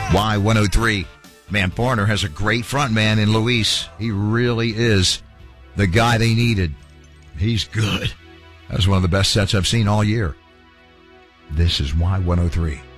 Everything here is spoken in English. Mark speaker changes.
Speaker 1: Y103. Man, Foreigner has a great front man in Luis. He really is the guy they needed. He's good. That was one of the best sets I've seen all year. This is Y103.